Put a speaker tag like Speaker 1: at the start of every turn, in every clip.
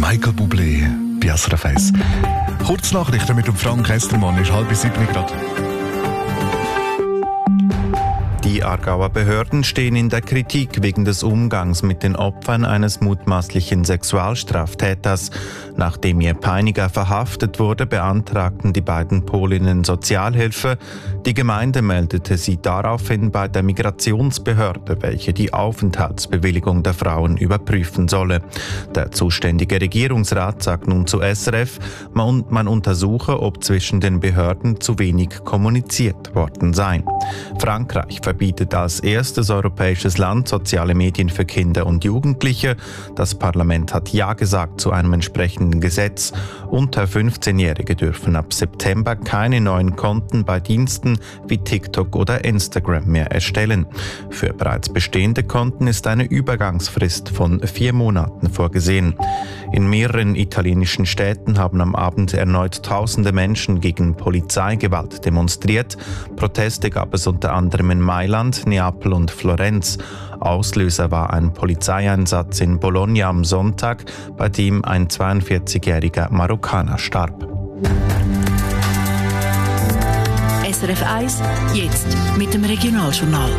Speaker 1: Michael Bublé bei SRF 1. Kurznachrichten mit dem Frank Estermann ist 6:30 gerade.
Speaker 2: Die Aargauer Behörden stehen in der Kritik wegen des Umgangs mit den Opfern eines mutmaßlichen Sexualstraftäters. Nachdem ihr Peiniger verhaftet wurde, beantragten die beiden Polinnen Sozialhilfe. Die Gemeinde meldete sie daraufhin bei der Migrationsbehörde, welche die Aufenthaltsbewilligung der Frauen überprüfen solle. Der zuständige Regierungsrat sagt nun zu SRF, man untersuche, ob zwischen den Behörden zu wenig kommuniziert worden sei. Frankreich verbietet als erstes europäisches Land soziale Medien für Kinder und Jugendliche. Das Parlament hat Ja gesagt zu einem entsprechenden Gesetz. Unter 15-Jährige dürfen ab September keine neuen Konten bei Diensten wie TikTok oder Instagram mehr erstellen. Für bereits bestehende Konten ist eine Übergangsfrist von 4 Monaten vorgesehen. In mehreren italienischen Städten haben am Abend erneut tausende Menschen gegen Polizeigewalt demonstriert. Proteste gab es unter anderem in Mailand, Neapel und Florenz. Auslöser war ein Polizeieinsatz in Bologna am Sonntag, bei dem ein 42-jähriger Marokkaner starb.
Speaker 3: SRF 1, jetzt mit dem Regionaljournal.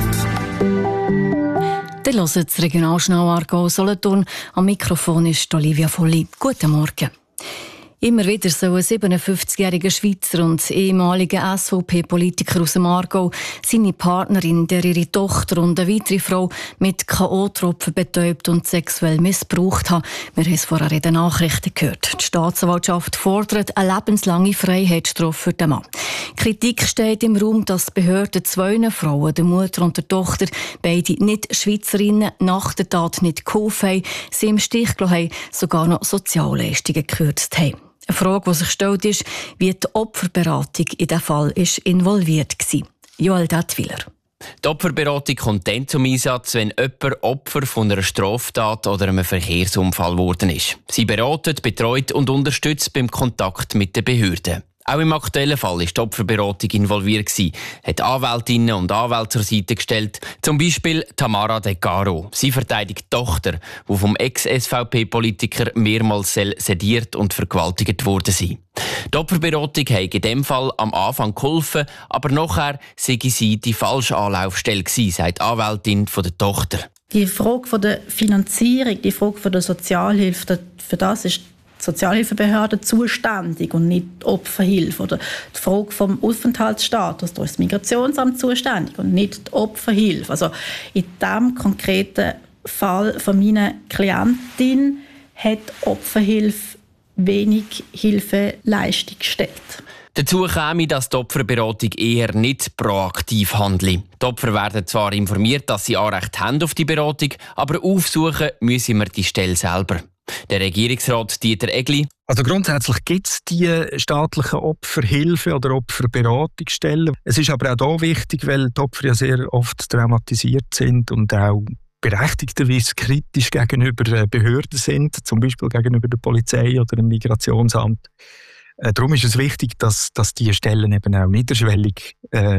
Speaker 3: Ihr hört das Regionaljournal Aargau Solothurn. Am Mikrofon ist Olivia Volli. Guten Morgen. Immer wieder sollen 57-jähriger Schweizer und ehemaliger SVP-Politiker aus dem Aargau seine Partnerin, der ihre Tochter und eine weitere Frau mit K.O.-Tropfen betäubt und sexuell missbraucht haben. Wir haben es vorher in den Nachrichten gehört. Die Staatsanwaltschaft fordert eine lebenslange Freiheitsstrafe für den Mann. Kritik steht im Raum, dass die Behörden 2 Frauen, der Mutter und der Tochter, beide nicht Schweizerinnen, nach der Tat nicht geholfen haben, sie im Stich gelassen haben, sogar noch Sozialleistungen gekürzt haben. Eine Frage, die sich stellt, ist, wie die Opferberatung in diesem Fall involviert war. Joel Dettwiller.
Speaker 4: Die Opferberatung kommt dann zum Einsatz, wenn jemand Opfer von einer Straftat oder einem Verkehrsunfall geworden ist. Sie beratet, betreut und unterstützt beim Kontakt mit den Behörden. Auch im aktuellen Fall war die Opferberatung involviert, hat Anwältinnen und Anwälte zur Seite gestellt. Zum Beispiel Tamara De Caro. Sie verteidigt die Tochter, die vom Ex-SVP-Politiker mehrmals sediert und vergewaltigt worden sei. Die Opferberatung hat in diesem Fall am Anfang geholfen, aber nachher sei sie die falsche Anlaufstelle gewesen, sagt die Anwältin von der Tochter.
Speaker 5: Die Frage der Finanzierung, die Frage der Sozialhilfe, für das ist die Sozialhilfebehörde zuständig und nicht die Opferhilfe. Oder die Frage vom Aufenthaltsstatus, da ist das Migrationsamt zuständig und nicht die Opferhilfe. Also in diesem konkreten Fall von meiner Klientin hat die Opferhilfe wenig Hilfeleistung gestellt.
Speaker 4: Dazu käme, dass die Opferberatung eher nicht proaktiv handelt. Die Opfer werden zwar informiert, dass sie Anrecht haben auf die Beratung, aber aufsuchen müssen wir die Stelle selber. Der Regierungsrat Dieter Egli.
Speaker 6: Also grundsätzlich gibt es die staatlichen Opferhilfe- oder Opferberatungsstellen. Es ist aber auch da wichtig, weil die Opfer ja sehr oft traumatisiert sind und auch berechtigterweise kritisch gegenüber Behörden sind, zum Beispiel gegenüber der Polizei oder dem Migrationsamt. Darum ist es wichtig, dass diese Stellen eben auch niederschwellig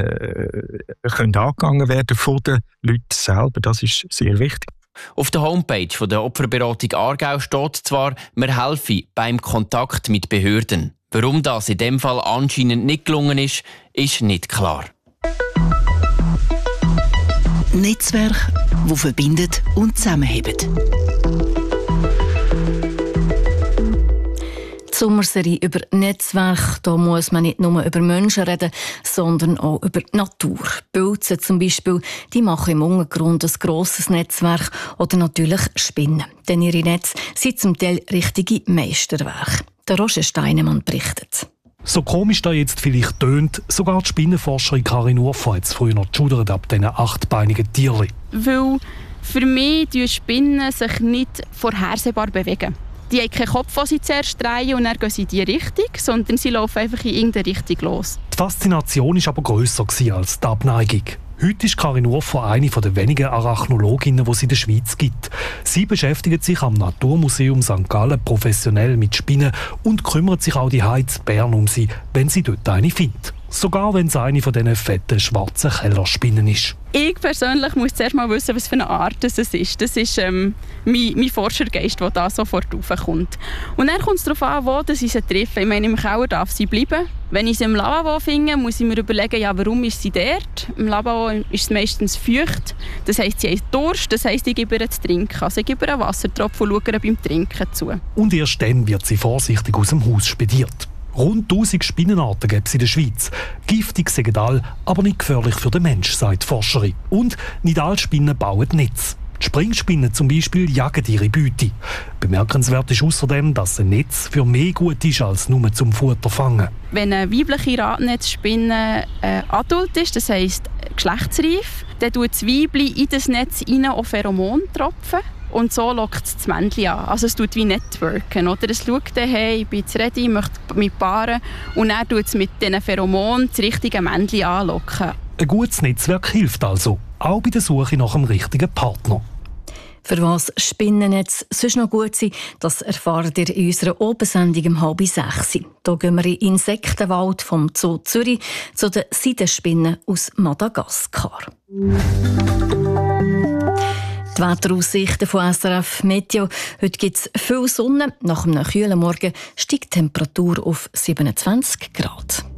Speaker 6: können angegangen werden von den Leuten selber. Das ist sehr wichtig.
Speaker 4: Auf der Homepage der Opferberatung Aargau steht zwar, wir helfen beim Kontakt mit Behörden. Warum das in diesem Fall anscheinend nicht gelungen ist, ist nicht klar.
Speaker 3: Netzwerk, das verbindet und zusammenhält. Die Sommerserie über Netzwerk, da muss man nicht nur über Menschen reden, sondern auch über die Natur. Pilze zum Beispiel, die machen im Untergrund ein grosses Netzwerk oder natürlich Spinnen. Denn ihre Netze sind zum Teil richtige Meisterwerke. Der Roger Steinemann berichtet.
Speaker 7: So komisch da jetzt vielleicht tönt, sogar die Spinnenforscherin Karin Urfa hat es früher noch geschudert ab diesen 8beinigen Tierchen.
Speaker 8: Weil für mich die Spinnen sich nicht vorhersehbar bewegen. Die haben keinen Kopf, den sie zuerst drehen und dann gehen sie in die Richtung, sondern sie laufen einfach in irgendeine Richtung los.
Speaker 7: Die Faszination war aber grösser als die Abneigung. Heute ist Karin Urfa eine der wenigen Arachnologinnen, die es in der Schweiz gibt. Sie beschäftigt sich am Naturmuseum St. Gallen professionell mit Spinnen und kümmert sich auch die in Bern um sie, wenn sie dort eine findet. Sogar wenn es eine von diesen fetten, schwarzen Kellerspinnen ist.
Speaker 8: Ich persönlich muss zuerst mal wissen, was für eine Art es ist. Das ist mein Forschergeist, der da sofort raufkommt. Und dann kommt es darauf an, wo ich sie treffe. Ich meine, im Keller darf sie bleiben. Wenn ich sie im Lavabo finde, muss ich mir überlegen, ja, warum ist sie dort? Im Lavabo ist es meistens feucht. Das heisst, sie hat Durst. Das heisst, ich gebe ihr zu trinken. Also ich gebe ihr einen Wassertropfen und schaue ihr beim Trinken zu.
Speaker 7: Und erst dann wird sie vorsichtig aus dem Haus spediert. Rund 1000 Spinnenarten gibt es in der Schweiz. Giftig sind alle, aber nicht gefährlich für den Menschen, sagt die Forscherin. Und nicht alle Spinnen bauen Netz. Die Springspinnen zum Beispiel jagen ihre Beute. Bemerkenswert ist außerdem, dass ein Netz für mehr gut ist als nur zum Futter fangen.
Speaker 8: Wenn eine weibliche Radnetzspinne adult ist, das heisst geschlechtsreif, dann tut das Weibchen in das Netz auch Pheromon tropfen. Und so lockt es das Männchen an. Also es tut wie Networken. Oder? Es schaut dann, hey, ich bin jetzt ready, ich möchte mich paaren. Und dann tut es mit diesen Pheromonen das richtige Männchen anlocken.
Speaker 7: Ein gutes Netzwerk hilft also, auch bei der Suche nach einem richtigen Partner.
Speaker 3: Für was Spinnennetz sonst noch gut sind, das erfahrt ihr in unserer Obersendung um 5:30. Hier gehen wir in den Insektenwald vom Zoo Zürich zu den Seidenspinnen aus Madagaskar. Die Wetteraussichten von SRF Meteo. Heute gibt es viel Sonne. Nach einem kühlen Morgen steigt die Temperatur auf 27 Grad.